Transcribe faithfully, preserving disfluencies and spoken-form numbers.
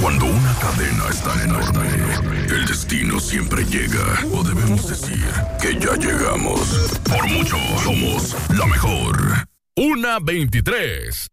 Cuando una cadena es tan enorme, el destino siempre llega. O debemos decir que ya llegamos. Por mucho, somos la mejor. Una veintitrés.